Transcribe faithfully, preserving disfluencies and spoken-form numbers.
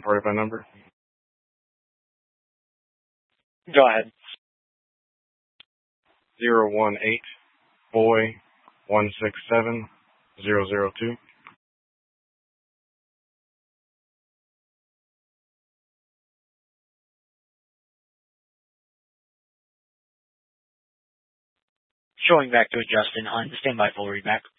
inventory by number? Go ahead. Zero one eight boy one six seven zero zero two. Showing back to Justin on standby full readback.